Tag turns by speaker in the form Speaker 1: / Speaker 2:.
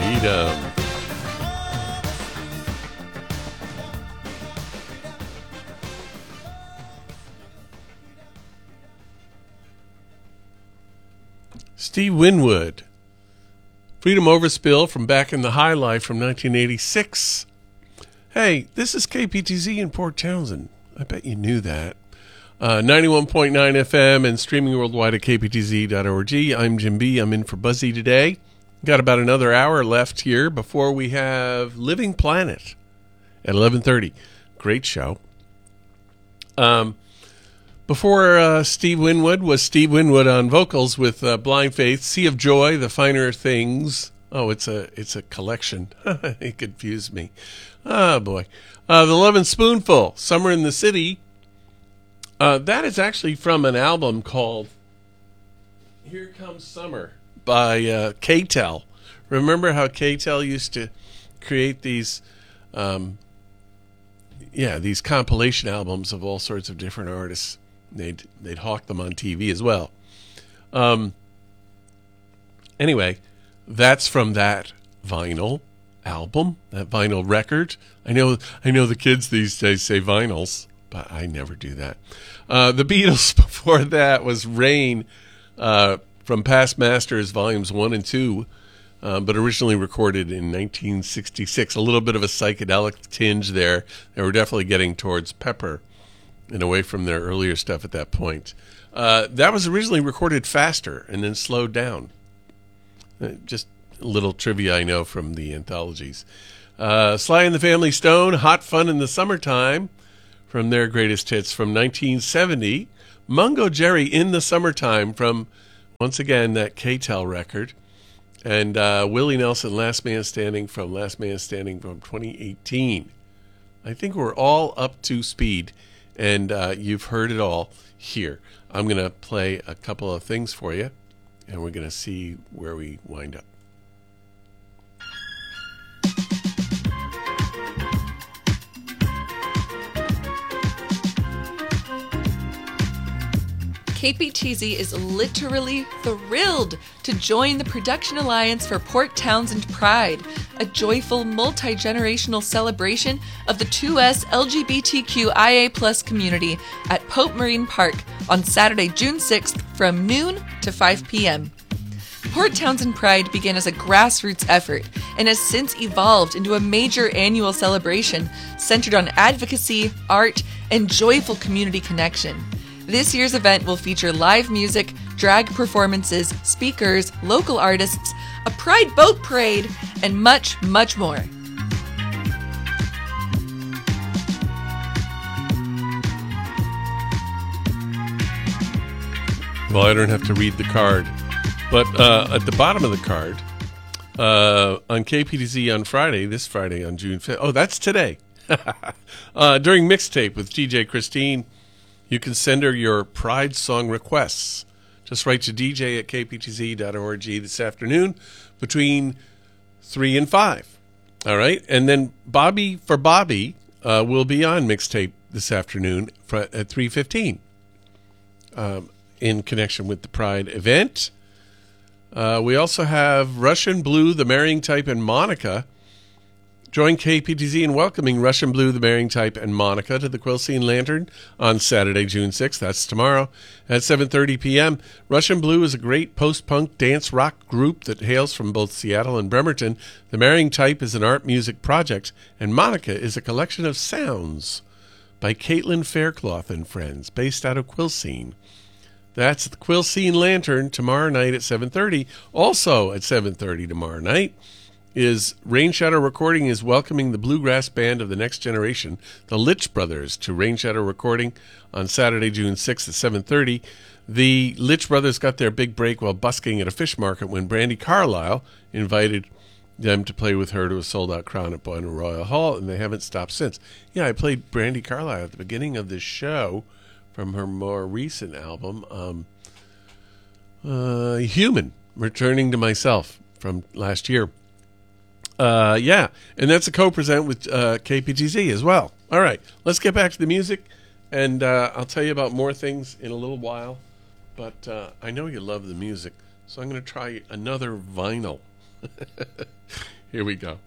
Speaker 1: Freedom. Steve Winwood. Freedom Overspill from Back in the High Life from 1986. Hey, this is KPTZ in Port Townsend. I bet you knew that. 91.9 FM and streaming worldwide at kptz.org. I'm Jim B. I'm in for Buzzy today. Got about another hour left here before we have Living Planet at 11:30. Great show. Before Steve Winwood was Steve Winwood on vocals with Blind Faith, Sea of Joy, The Finer Things. Oh, it's a collection. It confused me. Oh, boy. The Lovin' Spoonful, Summer in the City. That is actually from an album called Here Comes Summer by K-Tel. Remember how K-Tel used to create these these compilation albums of all sorts of different artists? They'd hawk them on TV as well. Anyway, that's from that vinyl album, that vinyl record. I know the kids these days say vinyls, but I never do that. The Beatles before that was Rain from Past Masters Volumes 1 and 2, but originally recorded in 1966. A little bit of a psychedelic tinge there. They were definitely getting towards Pepper and away from their earlier stuff at that point. That was originally recorded faster and then slowed down. Just a little trivia I know from the anthologies. Sly and the Family Stone, Hot Fun in the Summertime, from their greatest hits from 1970. Mungo Jerry, In the Summertime, from, once again, that K-Tel record. And Willie Nelson, Last Man Standing from 2018. I think we're all up to speed. And you've heard it all here. I'm going to play a couple of things for you, and we're going to see where we wind up.
Speaker 2: KPTZ is literally thrilled to join the Production Alliance for Port Townsend Pride, a joyful multi-generational celebration of the 2S LGBTQIA+ community at Pope Marine Park on Saturday, June 6th from noon to 5 p.m. Port Townsend Pride began as a grassroots effort and has since evolved into a major annual celebration centered on advocacy, art, and joyful community connection. This year's event will feature live music, drag performances, speakers, local artists, a Pride boat parade, and much, much more.
Speaker 1: Well, I don't have to read the card, but at the bottom of the card, on KPTZ on Friday, this Friday on June 5th, oh, that's today, during Mixtape with DJ Christine, you can send her your Pride song requests. Just write to DJ at kptz.org this afternoon between 3 and 5. All right? And then Bobby for Bobby will be on Mixtape this afternoon at 3:15 in connection with the Pride event. We also have Russian Blue, The Marrying Type, and Monica. Join KPTZ in welcoming Russian Blue, The Marrying Type, and Monica to the Quilcene Lantern on Saturday, June 6th. That's tomorrow at 7:30 p.m. Russian Blue is a great post-punk dance rock group that hails from both Seattle and Bremerton. The Marrying Type is an art music project, and Monica is a collection of sounds by Caitlin Faircloth and Friends, based out of Quilcene. That's the Quilcene Lantern tomorrow night at 7:30. Also at 7:30 tomorrow night is Rain Shadow Recording is welcoming the bluegrass band of the next generation, the Litch Brothers, to Rain Shadow Recording on Saturday, June 6th at 7:30. The Litch Brothers got their big break while busking at a fish market when Brandy Carlisle invited them to play with her to a sold-out crowd at Boynton Royal Hall, and they haven't stopped since. Yeah, I played Brandy Carlisle at the beginning of this show from her more recent album, Human, Returning to Myself, from last year. And that's a co-present with KPTZ as well. All right, let's get back to the music, and I'll tell you about more things in a little while, but I know you love the music, so I'm going to try another vinyl. Here we go.